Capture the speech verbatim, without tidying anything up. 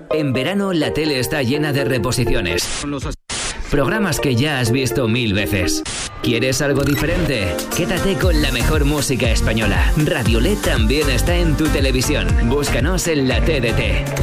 En verano la tele está llena de reposiciones. Programas que ya has visto mil veces. ¿Quieres algo diferente? Quédate con la mejor música española. Radiolet también está en tu televisión. Búscanos en la T D T.